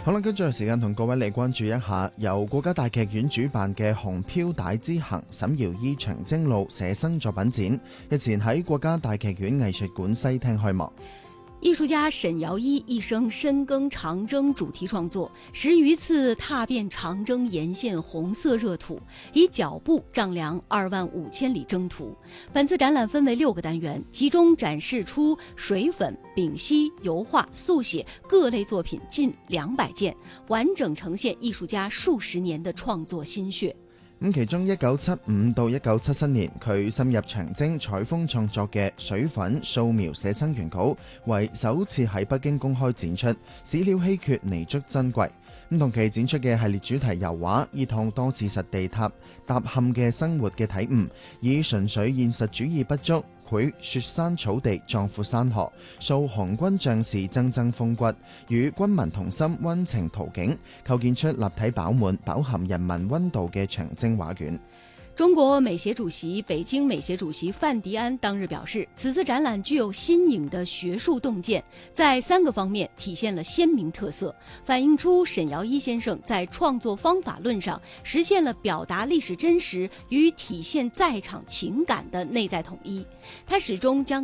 好啦，跟住時間同各位嚟關注一下由國家大劇院主辦嘅紅飄帶之行沈瑤依長征路寫生作品展，日前喺國家大劇院藝術館西廳開幕。 艺术家沈瑤依一生深耕长征主题创作，10余次踏遍长征沿线红色热土，以脚步丈量25000里征途。本次展览分为6个单元，集中展示出水粉、丙烯、油画、速写各类作品近200件，完整呈现艺術家數十年的創作心血。 其中1975到1977年佢深入長征採風創作嘅水粉素描寫生原稿為首次喺北京公開展出，史料稀缺彌足珍貴。同期展出嘅系列主題油畫，依託多次實地踏陷嘅生活嘅體悟，以純粹現實主義不足繪雪山草地壯闊山河，掃紅軍將士錚錚風骨，與軍民同心溫情圖景，構建出立體飽滿飽含人民溫度嘅長征畫卷。 中国美协主席、北京美协主席范迪安当日表示，此次展览具有新颖的学术洞见，在3个方面体现了鲜明特色，反映出沈瑶依先生在创作方法论上实现了表达历史真实与体现在场情感的内在统一。他始终将